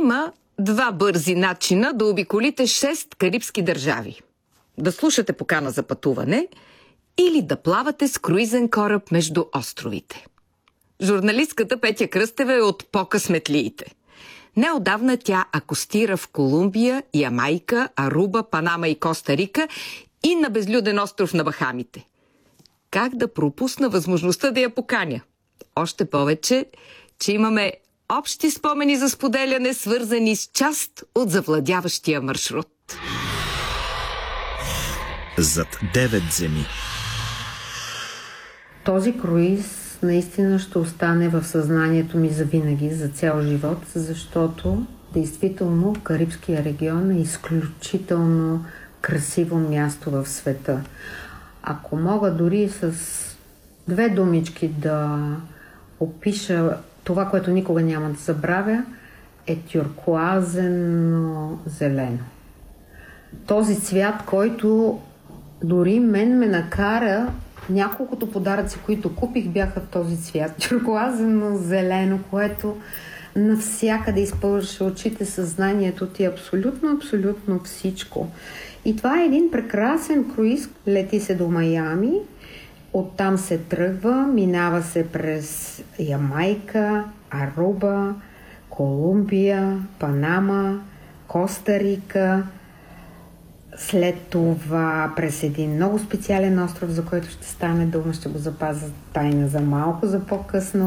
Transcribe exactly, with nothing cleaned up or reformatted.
Има два бързи начина да обиколите шест карибски държави. Да слушате покана за пътуване или да плавате с круизен кораб между островите. Журналистката Петя Кръстева е от по-късметлиите. Неотдавна тя акостира в Колумбия, Ямайка, Аруба, Панама и Коста Рика и на безлюден остров на Бахамите. Как да пропусна възможността да я поканя? Още повече, че имаме общи спомени за споделяне, свързани с част от завладяващия маршрут. Зад девет земи. Този круиз наистина ще остане в съзнанието ми завинаги, за цял живот, защото действително Карибския регион е изключително красиво място в света. Ако мога дори с две думички да опиша това, което никога няма да забравя, е тюркоазено зелено. Този цвят, който дори мен ме накара, няколкото подаръци, които купих, бяха в този цвят. Тюркоазено зелено, което навсякъде изпълваше очите, съзнанието ти, абсолютно, абсолютно всичко. И това е един прекрасен круиз. Лети се до Майами, оттам се тръгва, минава се през Ямайка, Аруба, Колумбия, Панама, Коста Рика, след това през един много специален остров, за който ще стане дума, ще го запазя тайна за малко, за по-късно.